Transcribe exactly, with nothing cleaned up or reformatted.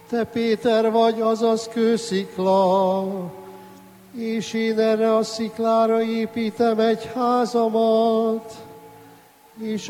Te Péter vagy, azaz kőszikla, és én erre a sziklára építem egy házamat, és